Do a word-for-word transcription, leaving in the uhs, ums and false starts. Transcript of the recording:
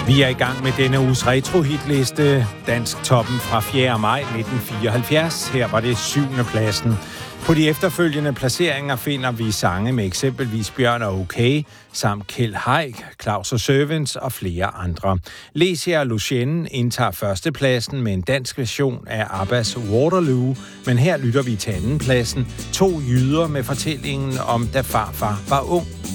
Vi er i gang med denne uges retro-hitliste. Dansk toppen fra fjerde maj nitten fireoghalvfjerds. Her var det syvende pladsen. På de efterfølgende placeringer finder vi sange med eksempelvis Bjørn og Okay, samt Kjeld Haik, Claus og Servants og flere andre. Lesia og Lucienne indtager førstepladsen med en dansk version af Abbas Waterloo, men her lytter vi til andenpladsen. To jyder med fortællingen om, da farfar var ung.